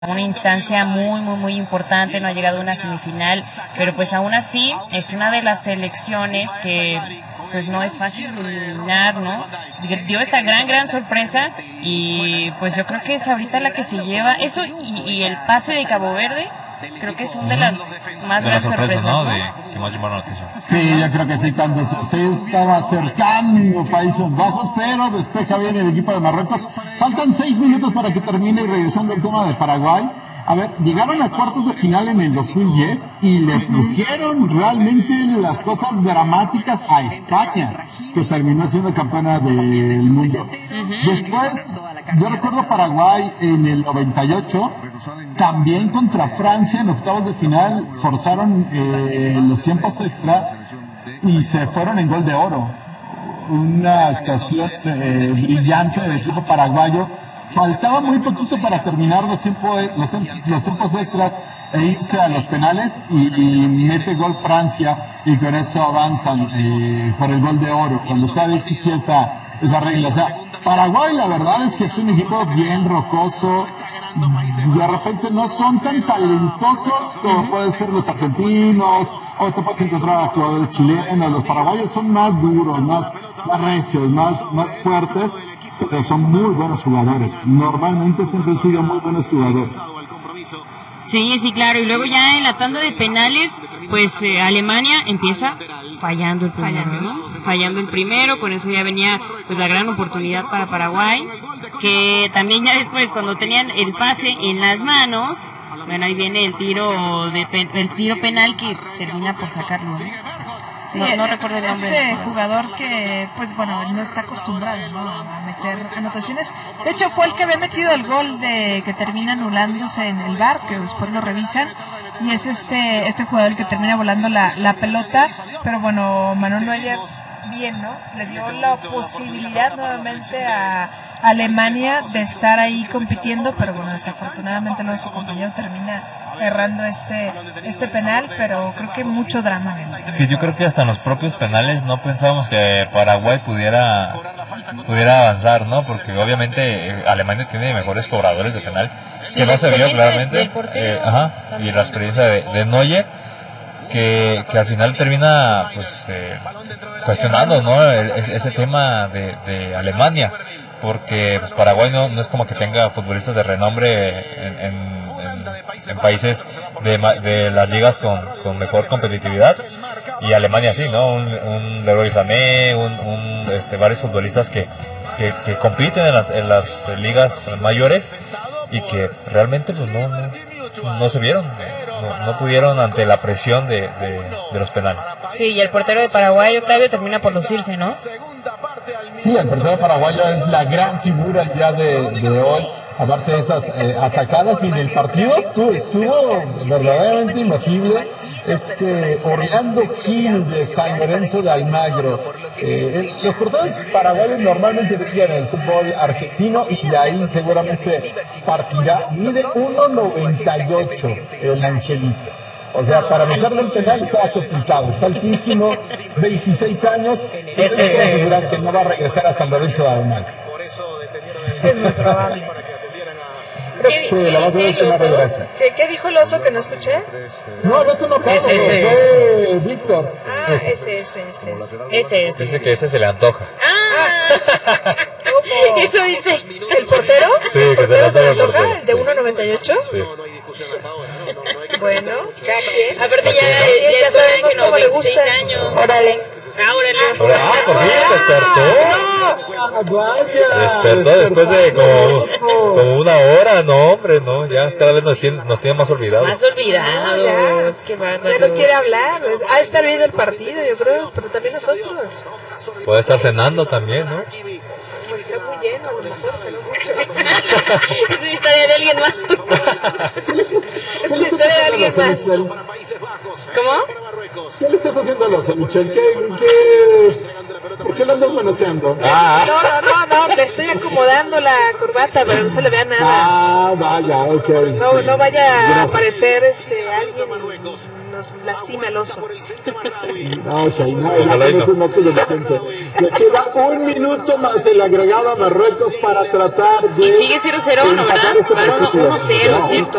una instancia muy importante, no ha llegado a una semifinal, pero pues aún así es una de las selecciones que pues no es fácil eliminar, ¿no? Dio esta gran sorpresa y pues yo creo que es ahorita la que se lleva eso y el pase de Cabo Verde. Creo que es una de las más grandes sorpresas, ¿no? ¿no? Que más llamaron la atención. Sí, yo creo que sí, cuando se estaba acercando Países Bajos, pero despeja bien el equipo de Marruecos. Faltan 6 minutos para que termine y regresando al tema de Paraguay. A ver, llegaron a cuartos de final en el 2010 y le pusieron realmente las cosas dramáticas a España, que terminó siendo campeona del mundo. Después, yo recuerdo Paraguay en el 98, también contra Francia en octavos de final, forzaron los tiempos extra y se fueron en gol de oro. Una actuación brillante del equipo paraguayo. Faltaba muy poquito para terminar los tiempos extras e irse a los penales y mete gol Francia y con eso avanzan por el gol de oro, cuando todavía existía esa regla. O sea, Paraguay la verdad es que es un equipo bien rocoso, de repente no son tan talentosos como pueden ser los argentinos, o te puedes encontrar a jugadores chilenos. Los paraguayos son más duros, más recios, más fuertes, pero son muy buenos jugadores. Normalmente siempre han sido muy buenos jugadores. Sí, claro. Y luego ya en la tanda de penales, pues Alemania empieza fallando el primero, ¿no? Fallando el primero, con eso ya venía pues la gran oportunidad para Paraguay, que también ya después cuando tenían el pase en las manos, bueno, ahí viene el tiro penal que termina por sacarlo, ¿no? Sí, no recuerdo el nombre. Este jugador que, pues bueno, no está acostumbrado, ¿no?, a meter anotaciones. De hecho, fue el que había metido el gol que termina anulándose en el VAR, que después lo revisan. Y es este jugador el que termina volando la pelota. Pero bueno, Manuel Neuer, bien, ¿no? Le dio la posibilidad nuevamente a Alemania de estar ahí compitiendo. Pero bueno, desafortunadamente no, su compañero termina errando este penal, pero creo que mucho drama. Que yo creo que hasta en los propios penales no pensábamos que Paraguay pudiera avanzar, ¿no? Porque obviamente Alemania tiene mejores cobradores de penal, que no se vio claramente. Y la experiencia de Neuer, que al final termina pues cuestionando, ¿no? Ese tema de Alemania, porque pues, Paraguay no es como que tenga futbolistas de renombre en países de las ligas con mejor competitividad, y Alemania sí, ¿no? Un Leroy Sané, varios futbolistas que compiten en las ligas mayores y que realmente pues no se vieron, no pudieron ante la presión de los penales. Sí, y el portero de Paraguay, Octavio, termina por lucirse, ¿no? Sí, el portero paraguayo es la gran figura el día de hoy. Aparte de esas atacadas, y en el partido estuvo verdaderamente imbatible Orlando Gil de San Lorenzo de Almagro. Los porteros paraguayos normalmente brillan en el fútbol argentino y de ahí seguramente partirá. Mide 1.98 el Angelito. O sea, para meterle un penal estaba complicado, está altísimo, 26 años, es asegurar que no va a regresar a San Lorenzo de Almagro. Es muy probable. Sí, la base de que no regresa. ¿Qué dijo el oso que no escuché? No, eso no pasa, fue Víctor. Ese. Dice que ese se le antoja. Eso dice. ¿El portero? Sí, que se le antoja. ¿El de 1.98? Sí. Bueno, Aparte ya saben que no, le gusta. años. Órale. Por fin despertó después de como una hora. No, hombre, no, ya cada vez nos tiene más olvidados. Qué bárbaro. Ya no quiere hablar, ha de estar viendo el partido, yo creo, pero también nosotros. Puede estar cenando también, ¿no? Pues está muy lleno, a lo mejor cenó mucho. Es una historia de alguien más. Es una historia de alguien más. ¿Cómo? ¿Qué le estás haciendo al oso, Michelle? ¿Por qué lo andas manoseando? No, le estoy acomodando la corbata, pero no se le vea nada. Ah, vaya, ok. No vaya a aparecer alguien y nos lastima el oso. No, ok, no, eso no se lo siento. Le queda 1 minuto más el agregado a Marruecos para tratar de... Y sigue 0-0, ¿no, verdad? 1-0, ¿cierto?